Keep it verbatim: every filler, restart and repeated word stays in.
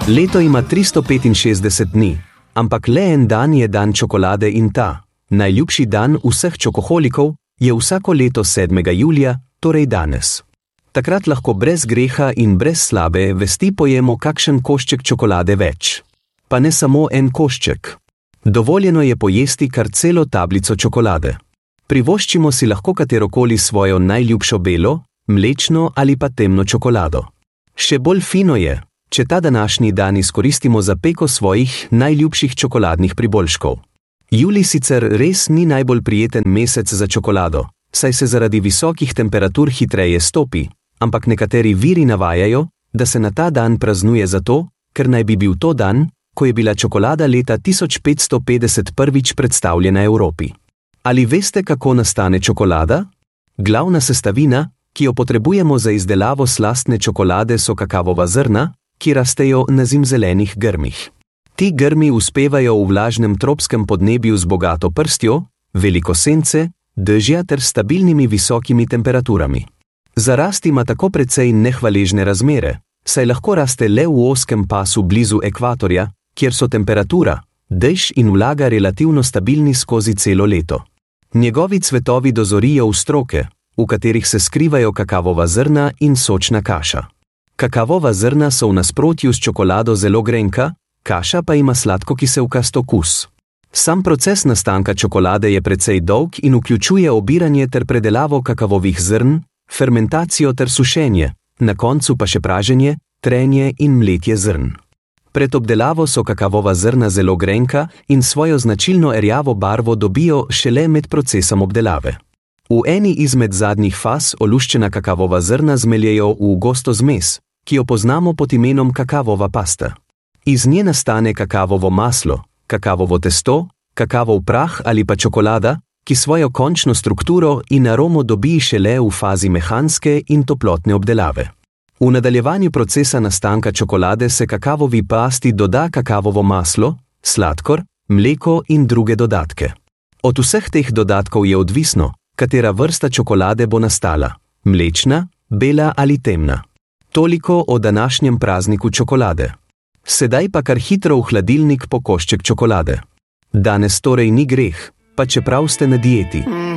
Leto ima tristo petinšestdeset dni, ampak le en dan je dan čokolade in ta, najljubši dan vseh čokoholikov, je vsako leto sedmega julija, torej danes. Takrat lahko brez greha in brez slabe vesti pojemo kakšen košček čokolade več. Pa ne samo en košček. Dovoljeno je pojesti kar celo tablico čokolade. Privoščimo si lahko katerokoli svojo najljubšo belo, mlečno ali pa temno čokolado. Še bolj fino je, če ta današnji dan izkoristimo za peko svojih najljubših čokoladnih priboljškov. Julij sicer res ni najbolj prijeten mesec za čokolado, saj se zaradi visokih temperatur hitreje stopi, ampak nekateri viri navajajo, da se na ta dan praznuje zato, ker naj bi bil to dan, ko je bila čokolada leta tisoč petsto petdeset prvič predstavljena Evropi. Ali veste, kako nastane čokolada? Glavna sestavina, ki jo potrebujemo za izdelavo slastne čokolade, so kakavova zrna, ki rastejo na zimzelenih grmih. Ti grmi uspevajo v vlažnem tropskem podnebju z bogato prstjo, veliko sence, dežja ter stabilnimi visokimi temperaturami. Za rast ima tako precej nehvaležne razmere, saj lahko raste le v ozkem pasu blizu ekvatorja, kjer so temperatura, dež in vlaga relativno stabilni skozi celo leto. Njegovi cvetovi dozorijo v stroke, v katerih se skrivajo kakavova zrna in sočna kaša. Kakavova zrna so v nasprotju s čokolado zelo grenka, kaša pa ima sladko-kiselkast okus. Sam proces nastanka čokolade je precej dolg in vključuje obiranje ter predelavo kakavovih zrn, fermentacijo ter sušenje, na koncu pa še praženje, trenje in mletje zrn. Pred obdelavo so kakavova zrna zelo grenka in svojo značilno rjavo barvo dobijo šele med procesom obdelave. V eni izmed zadnjih faz oluščena kakavova zrna zmeljejo v gosto zmes, ki jo poznamo pod imenom kakavova pasta. Iz nje nastane kakavovo maslo, kakavovo testo, kakavov prah ali pa čokolada, ki svojo končno strukturo in aromo dobi šele v fazi mehanske in toplotne obdelave. V nadaljevanju procesa nastanka čokolade se kakavovi pasti doda kakavovo maslo, sladkor, mleko in druge dodatke. Od vseh teh dodatkov je odvisno, katera vrsta čokolade bo nastala, mlečna, bela ali temna. Toliko o današnjem prazniku čokolade. Sedaj pa kar hitro v hladilnik po košček čokolade. Danes torej ni greh, pa čeprav ste na dieti.